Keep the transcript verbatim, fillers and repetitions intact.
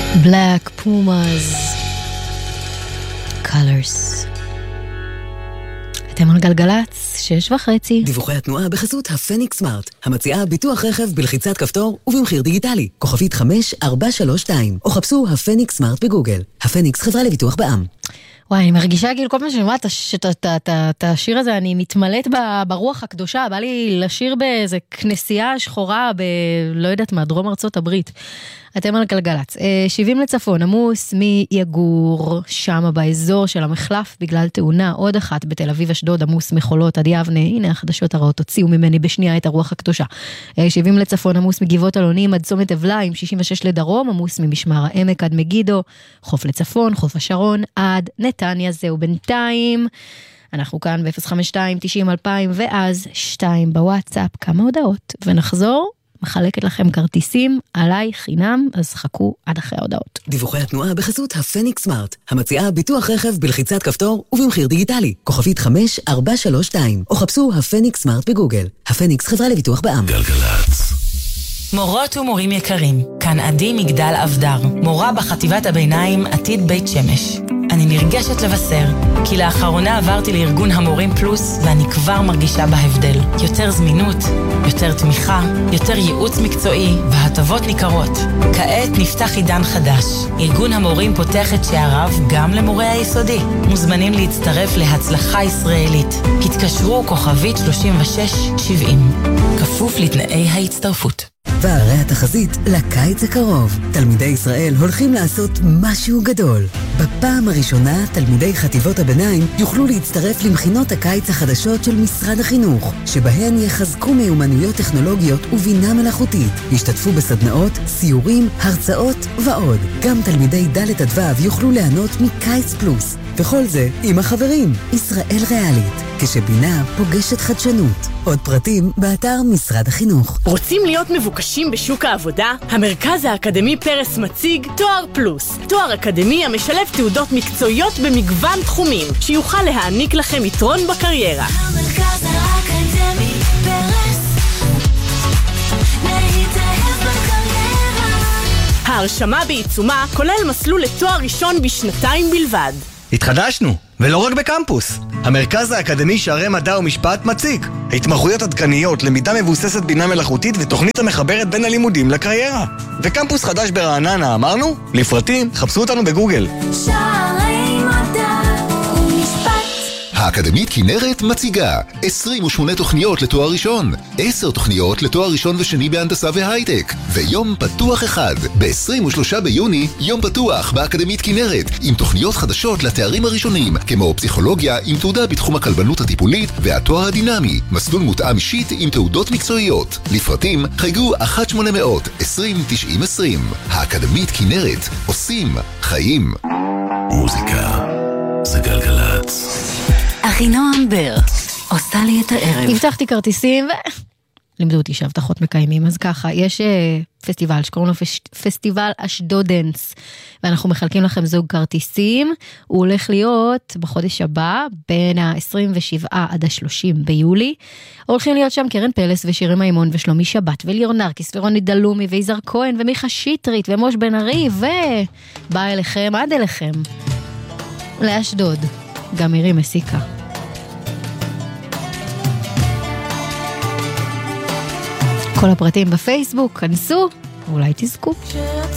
Black Pumas Colors. אתם על גלגלץ, שש וחצי. דיווחי התנועה בחסות הפניקס סמארט, המציעה ביטוח רכב בלחיצת כפתור ובמחיר דיגיטלי. כוכבית חמש ארבע שלוש שתיים, או חפשו הפניקס סמארט בגוגל. הפניקס חברה לביטוח בע"מ. וואי, אני מרגישה כאילו כל מה שאני אומרת, את השיר הזה, אני מתמלאת ברוח הקדושה, בא לי לשיר באיזה כנסייה שחורה ב... לא יודעת מה, דרום ארצות הברית. אתם על גלגלץ. שבעים לצפון, עמוס מיגור, שם באזור של המחלף, בגלל תאונה, עוד אחת בתל אביב אשדוד, עמוס מחולות עד יבנה, הנה החדשות הרעות, הוציאו ממני בשנייה את הרוח הקדושה. שבעים לצפון, עמוס מגבעות אלונים עד צומת אבליים, שישים ושש לדרום, עמוס ממשמר העמק עד מגידו, חוף לצפון, חוף השרון עד נתניה, זהו בינתיים. אנחנו כאן ב-אפס חמש שתיים תשעים אלפיים ואז שתיים בוואטסאפ, כמה הודעות, ונחזור. מחלקת לכם כרטיסים עליי חינם, אז חכו עד אחרי ההודעות. דיווחי התנועה בחסות הפניקס סמארט, המציעה ביטוח רכב בלחיצת כפתור ובמחיר דיגיטלי. כוכבית חמש ארבע שלוש שתיים, או חפשו הפניקס סמארט בגוגל. הפניקס חברה לביטוח בע"מ. גלגלץ. מורות ומורים יקרים, כאן עדי מגדל אבדר, מורה בחטיבת הביניים עתיד בית שמש. אני נרגשת לבשר, כי לאחרונה עברתי לארגון המורים פלוס, ואני כבר מרגישה בהבדל. יותר זמינות, יותר תמיכה, יותר ייעוץ מקצועי, והטבות ניכרות. כעת נפתח עידן חדש. ארגון המורים פותח את שעריו גם למורי היסודי. מוזמנים להצטרף להצלחה ישראלית. התקשרו כוכבית שלושים ושש שבעים. כפוף לתנאי ההצטרפות. והרי התחזית לקיץ הקרוב. תלמידי ישראל הולכים לעשות משהו גדול. בפעם הראשונה, תלמידי חטיבות הביניים יוכלו להצטרף למכינות הקיץ החדשות של משרד החינוך, שבהן יחזקו מיומנויות טכנולוגיות ובינה מלאכותית. ישתתפו בסדנאות, סיורים, הרצאות ועוד. גם תלמידי ד' עד ו' יוכלו ליהנות מקיץ פלוס. וכל זה עם החברים, ישראל ריאלית, כשבינה פוגשת חדשנות. עוד פרטים באתר משרד החינוך. רוצים להיות מבוקשים בשוק העבודה? המרכז האקדמי פרס מציג תואר פלוס. תואר אקדמי המשלב תעודות מקצועיות במגוון תחומים, שיוכל להעניק לכם יתרון בקריירה. המרכז האקדמי פרס, להתאהב בקריירה. ההרשמה בעיצומה כולל מסלול לתואר ראשון בשנתיים בלבד. התחדשנו, ולא רק בקמפוס. המרכז האקדמי שערי מדע ומשפט מציג התמחויות עדכניות, למידה מבוססת בינה מלאכותית ותוכנית המחברת בין הלימודים לקריירה. וקמפוס חדש ברעננה, אמרנו? לפרטים, חפשו אותנו בגוגל. שערי מדע ומשפט. האקדמית כנרת מציגה עשרים ושמונה תוכניות לתואר ראשון, עשר תוכניות לתואר ראשון ושני בהנדסה והייטק, ויום פתוח אחד. ב-עשרים ושלושה ביוני, יום פתוח באקדמית כנרת, עם תוכניות חדשות לתארים הראשונים, כמו פסיכולוגיה עם תעודה בתחום הכלבנות הטיפולית והתואר הדינמי, מסלול מותאם אישית עם תעודות מקצועיות. לפרטים, חייגו אחת שמונה אפס אפס עשרים תשעים עשרים. האקדמית כנרת, עושים חיים. מוזיקה זה גלגלץ. אחינועם בר עושה לי את הערב. הבטחתי כרטיסים ו... לימדו אותי שהבטחות מקיימים, אז ככה, יש פסטיבל שקוראים לו פסטיבל אשדודנס, ואנחנו מחלקים לכם זוג כרטיסים, הוא הולך להיות בחודש הבא, בין ה-עשרים ושבעה עד ה-שלושים ביולי, הולכים להיות שם קרן פלס ושירי מימון ושלומי שבת, וליאור נרקיס ורוני דלומי ויזהר כהן ומיכה שטרית ומוש בן ארי, ובא אליכם עד אליכם, לאשדוד, גם מירי מסיקה. כל הפרטים בפייסבוק, כנסו, אולי תזכו.